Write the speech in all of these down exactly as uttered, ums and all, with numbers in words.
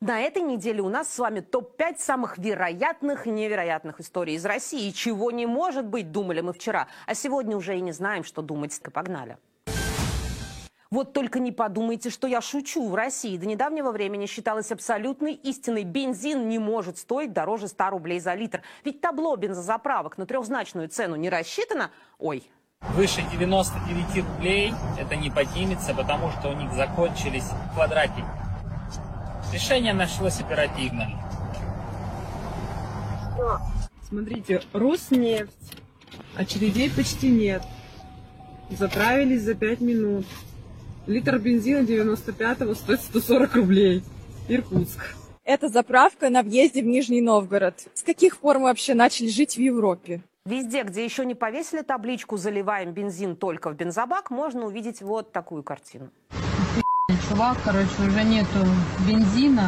На этой неделе у нас с вами топ пять самых вероятных и невероятных историй из России. Чего не может быть, думали мы вчера. А сегодня уже и не знаем, что думать. Погнали. Вот только не подумайте, что я шучу. В России до недавнего времени считалось абсолютной истиной: бензин не может стоить дороже ста рублей за литр. Ведь табло бензозаправок на трехзначную цену не рассчитано. Ой. Выше девяноста девяти рублей это не поднимется, потому что у них закончились квадратики. Решение нашлось оперативно. Смотрите, Роснефть. Очередей почти нет. Заправились за пять минут. Литр бензина девяносто пятого стоит сто сорок рублей. Иркутск. Это заправка на въезде в Нижний Новгород. С каких пор мы вообще начали жить в Европе? Везде, где еще не повесили табличку «Заливаем бензин только в бензобак», можно увидеть вот такую картину. Чувак, короче, уже нету бензина.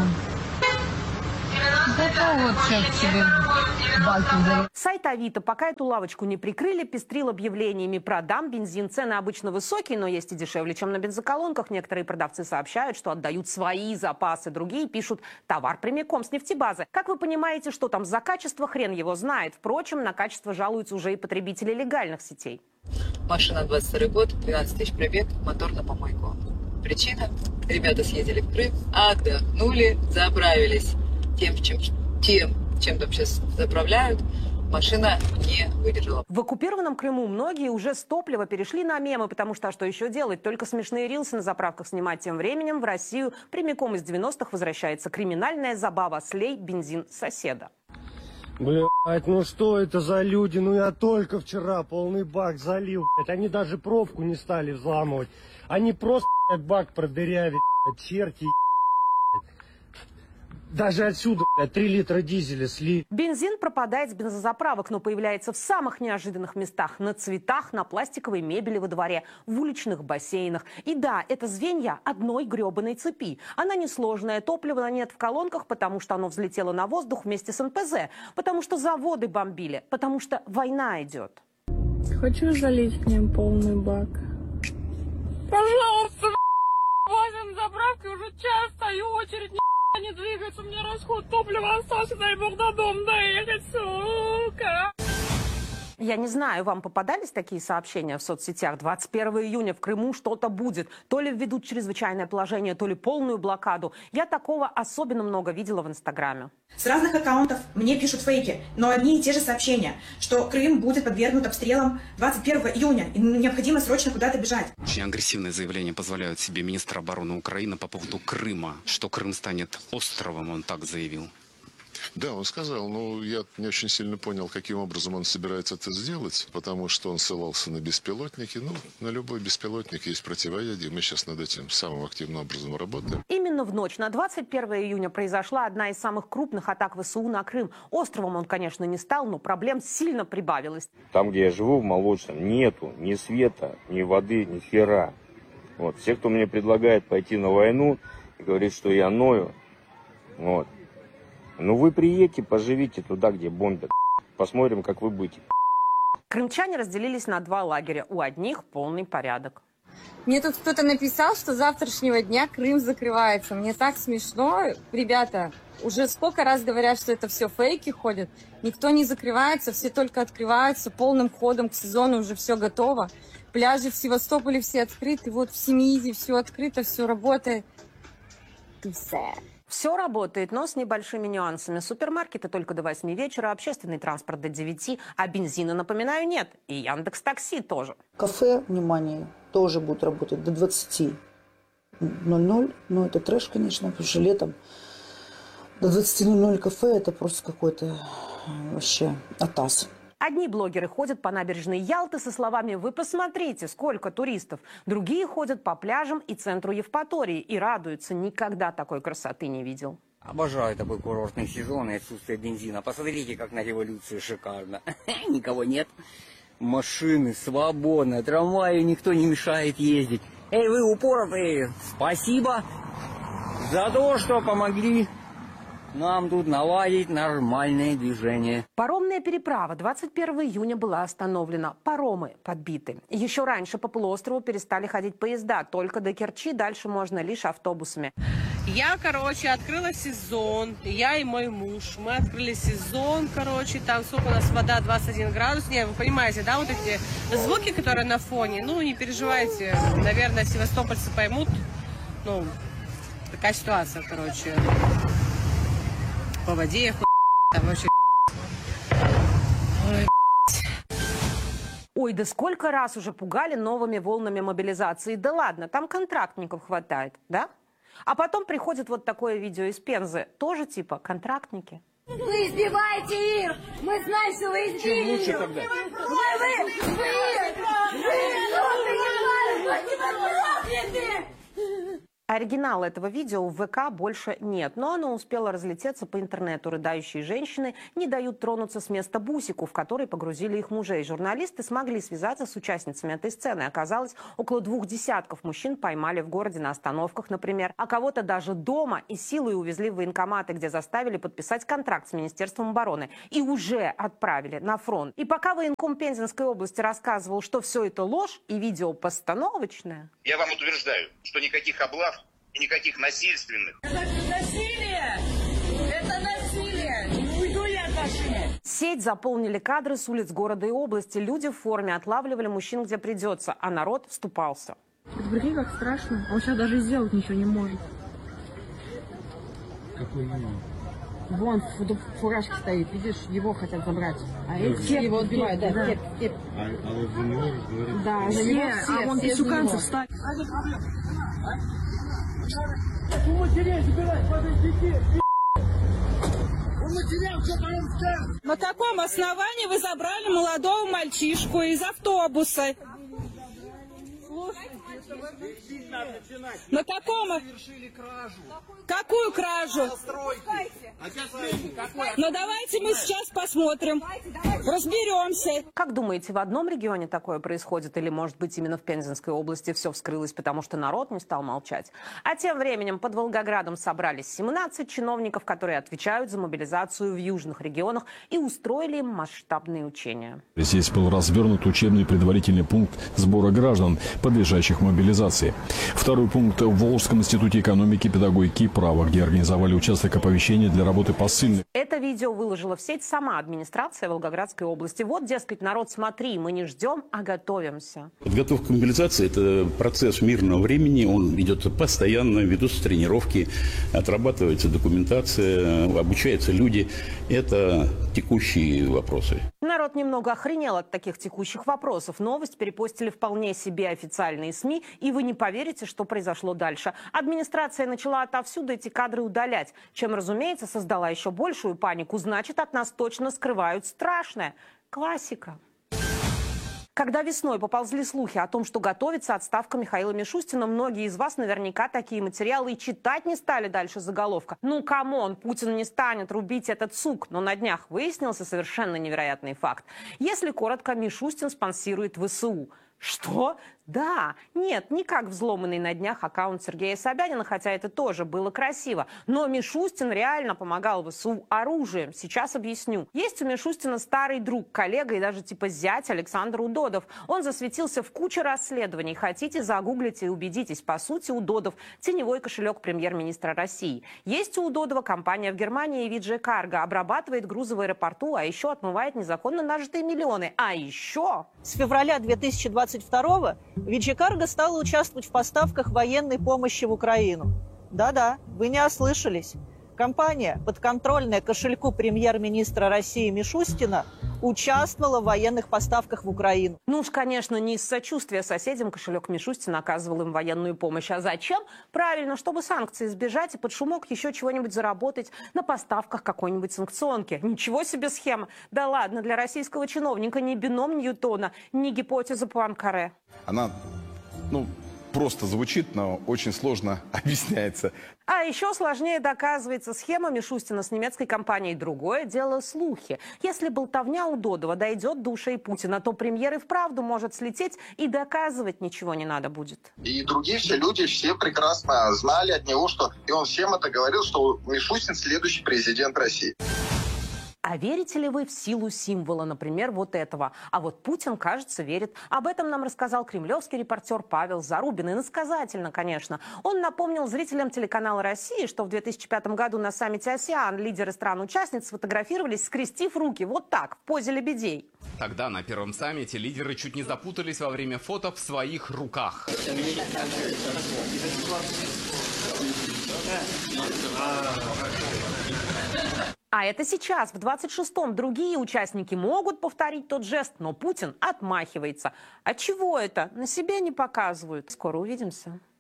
Зато вот сейчас себе баки залил. Сайт Авито, пока эту лавочку не прикрыли, пестрил объявлениями: продам бензин. Цены обычно высокие, но есть и дешевле, чем на бензоколонках. Некоторые продавцы сообщают, что отдают свои запасы. Другие пишут: товар прямиком с нефтебазы. Как вы понимаете, что там за качество, хрен его знает. Впрочем, на качество жалуются уже и потребители легальных сетей. Машина двадцать второй год, двенадцать тысяч пробег, мотор на помойку. Причина: ребята съездили в Крым, отдохнули, заправились тем, чем, тем, чем там сейчас заправляют. Машина не выдержала. В оккупированном Крыму многие уже с топлива перешли на мемы, потому что что еще делать? Только смешные рилсы на заправках снимать. Тем временем в Россию прямиком из девяностых возвращается криминальная забава: слей бензин соседа. Блять, ну что это за люди? Ну я только вчера полный бак залил, блять. Они даже пробку не стали взламывать. Они просто, блядь, бак продырявят, блядь, черти, блядь. Даже отсюда, блядь, три литра дизеля сли. Бензин пропадает с бензозаправок, но появляется в самых неожиданных местах: на цветах, на пластиковой мебели во дворе, в уличных бассейнах. И да, это звенья одной гребаной цепи. Она несложная, топлива нет в колонках, потому что оно взлетело на воздух вместе с эн пэ зэ, потому что заводы бомбили, потому что война идет. Хочу залить к ним полный бак. Пожалуйста, возле заправки уже час стою, очередь ни не двигается, у меня расход топлива остался, дай бог до дома доехать, сука. Я не знаю, вам попадались такие сообщения в соцсетях? двадцать первого июня в Крыму что-то будет. То ли введут чрезвычайное положение, то ли полную блокаду. Я такого особенно много видела в Инстаграме. С разных аккаунтов мне пишут фейки, но одни и те же сообщения, что Крым будет подвергнут обстрелам двадцать первого июня, и необходимо срочно куда-то бежать. Очень агрессивные заявления позволяют себе министр обороны Украины по поводу Крыма, что Крым станет островом, он так заявил. Да, он сказал, но я не очень сильно понял, каким образом он собирается это сделать, потому что он ссылался на беспилотники. Ну, на любой беспилотник есть противоядие. Мы сейчас над этим самым активным образом работаем. Именно в ночь на двадцать первого июня произошла одна из самых крупных атак вэ эс у на Крым. Островом он, конечно, не стал, но проблем сильно прибавилось. Там, где я живу, в Молочном, нету ни света, ни воды, ни хера. Вот. Все, кто мне предлагает пойти на войну и говорит, что я ною, вот. Ну вы приедете, поживите туда, где бомбят. Посмотрим, как вы будете. Крымчане разделились на два лагеря. У одних полный порядок. Мне тут кто-то написал, что с завтрашнего дня Крым закрывается. Мне так смешно. Ребята, уже сколько раз говорят, что это все фейки ходят. Никто не закрывается, все только открываются полным ходом к сезону, уже все готово. Пляжи в Севастополе все открыты. Вот в Семиизе все открыто, все работает. Все. Все работает, но с небольшими нюансами. Супермаркеты только до восьми вечера, общественный транспорт до девяти, а бензина, напоминаю, нет. И Яндекс.Такси тоже. Кафе, внимание, тоже будут работать до двадцати ноль-ноль. Ну, это трэш, конечно, потому что летом до двадцати ноль-ноль кафе – это просто какой-то вообще атас. Одни блогеры ходят по набережной Ялты со словами: «Вы посмотрите, сколько туристов». Другие ходят по пляжам и центру Евпатории и радуются: никогда такой красоты не видел. Обожаю такой курортный сезон и отсутствие бензина. Посмотрите, как на революции шикарно. Никого нет. Машины свободно, трамваи никто не мешает ездить. Эй, вы упоротые, спасибо за то, что помогли нам тут наладить нормальное движение. Паромная переправа двадцать первого июня была остановлена. Паромы подбиты. Еще раньше по полуострову перестали ходить поезда. Только до Керчи, дальше можно лишь автобусами. Я, короче, открыла сезон, я и мой муж, мы открыли сезон, короче, там сколько у нас вода, двадцать один градус, не, вы понимаете, да, вот эти звуки, которые на фоне, ну, не переживайте, наверное, севастопольцы поймут, ну, такая ситуация, короче, по воде, хуй, там вообще, ой, Ой, да сколько раз уже пугали новыми волнами мобилизации, да ладно, там контрактников хватает, да? А потом приходит вот такое видео из Пензы. Тоже типа контрактники. Вы избиваете их! Мы знаем, что вы избили лучше их! тогда? Вы, вы, вы, вы, вы, Оригинала этого видео в ВК больше нет, но оно успело разлететься по интернету. Рыдающие женщины не дают тронуться с места бусику, в который погрузили их мужей. Журналисты смогли связаться с участницами этой сцены. Оказалось, около двух десятков мужчин поймали в городе на остановках, например, а кого-то даже дома и силой увезли в военкоматы, где заставили подписать контракт с Министерством обороны и уже отправили на фронт. И пока военком Пензенской области рассказывал, что все это ложь и видео постановочное... Я вам утверждаю, что никаких облав и никаких насильственных. Это насилие! Это насилие! Не уйду я от машины! Сеть заполнили кадры с улиц города и области. Люди в форме отлавливали мужчин, где придется, а народ вступался. Это, прикинь, как страшно. Он сейчас даже сделать ничего не может. Какой именно? Вон, в фуражке стоит, видишь, его хотят забрать. А эти Кеп, его отбивают, да, да. кеп, кеп. А, а вот за него говорят... Да, все, за него все, а вон писюканцев ставят. На каком основании вы забрали молодого мальчишку из автобуса? На каком? Какую кражу? Ну давайте мы сейчас посмотрим, разберемся. Как думаете, в одном регионе такое происходит? Или, может быть, именно в Пензенской области все вскрылось, потому что народ не стал молчать? А тем временем под Волгоградом собрались семнадцать чиновников, которые отвечают за мобилизацию в южных регионах, и устроили им масштабные учения. Здесь был развернут учебный предварительный пункт сбора граждан, подлежащих мобилизации. Второй пункт в Волжском институте экономики, педагогики и права, где организовали участок оповещения для работы посыльных. Это видео выложила в сеть сама администрация Волгоградской области. Вот, дескать, народ, смотри, мы не ждем, а готовимся. Подготовка к мобилизации – это процесс мирного времени. Он идет постоянно, ведутся тренировки, отрабатывается документация, обучаются люди. Это текущие вопросы. Народ немного охренел от таких текущих вопросов. Новость перепостили вполне себе официальные СМИ, и вы не поверите, что произошло дальше. Администрация начала отовсюду эти кадры удалять, чем, разумеется, создала еще большую панику. Значит, от нас точно скрывают страшное. Классика. Когда весной поползли слухи о том, что готовится отставка Михаила Мишустина, многие из вас наверняка такие материалы и читать не стали дальше заголовка. Ну, камон, Путин не станет рубить этот сук. Но на днях выяснился совершенно невероятный факт. Если коротко, Мишустин спонсирует ВСУ. Что? Да, нет, не как взломанный на днях аккаунт Сергея Собянина, хотя это тоже было красиво. Но Мишустин реально помогал ВСУ оружием. Сейчас объясню. Есть у Мишустина старый друг, коллега и даже типа зять Александр Удодов. Он засветился в куче расследований. Хотите, загуглите и убедитесь. По сути, Удодов – теневой кошелек премьер-министра России. Есть у Удодова компания в Германии ви джей Cargo, обрабатывает грузы в аэропорту, а еще отмывает незаконно нажитые миллионы. А еще... С февраля две тысячи двадцать второго ви джей Cargo стала участвовать в поставках военной помощи в Украину. Да-да, вы не ослышались. Компания, подконтрольная кошельку премьер-министра России Мишустина, участвовала в военных поставках в Украину. Ну уж, конечно, не из сочувствия соседям кошелек Мишустина оказывал им военную помощь. А зачем? Правильно, чтобы санкции избежать и под шумок еще чего-нибудь заработать на поставках какой-нибудь санкционки. Ничего себе схема. Да ладно, для российского чиновника ни бином Ньютона, ни гипотеза Пуанкаре. Она, ну, просто звучит, но очень сложно объясняется. А еще сложнее доказывается схема Мишустина с немецкой компанией. Другое дело слухи. Если болтовня Удодова дойдет до ушей Путина, то премьер и вправду может слететь, и доказывать ничего не надо будет. И другие все люди все прекрасно знали от него, что и он всем это говорил, что Мишустин следующий президент России. А верите ли вы в силу символа, например, вот этого? А вот Путин, кажется, верит. Об этом нам рассказал кремлевский репортер Павел Зарубин. Иносказательно, конечно. Он напомнил зрителям телеканала «Россия», что в две тысячи пятом году на саммите АСЕАН лидеры стран-участниц сфотографировались, скрестив руки вот так, в позе лебедей. Тогда на первом саммите лидеры чуть не запутались во время фото в своих руках. А это сейчас, в двадцать шестом, другие участники могут повторить тот жест, но Путин отмахивается. А чего это? На себе не показывают. Скоро увидимся.